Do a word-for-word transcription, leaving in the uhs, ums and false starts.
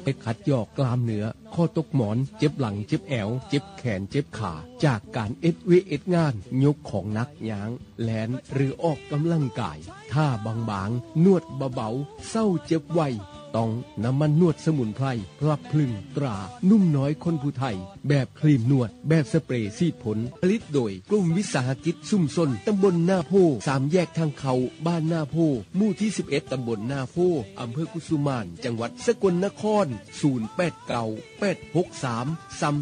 ไปขัดยอกกล้ามเนื้อข้อตกหมอนเจ็บหลังเจ็บแอวเจ็บแขนเจ็บขาจากการเอ็ดเวเอ็ดงานยกของหนักย้างแลนหรือออกกำลังกายท่าบางๆนวดเบาๆเศร้าเจ็บไวต้องน้ำมันนวดสมุนไพรพลับพลึงตรานุ่มน้อยคนผู้ไทยแบบครีมนวดแบบสเปรย์ซีดผลผลิตโดยกลุ่มวิสาหกิจชุมชนตำบลนาโพสามแยกทางเขาบ้านนาโพหมู่ที่สิบเอ็ดตำบลนาโพอำเภอกุสุมานจังหวัดสกลนครศูนย์ แปด เก้า แปด หก สาม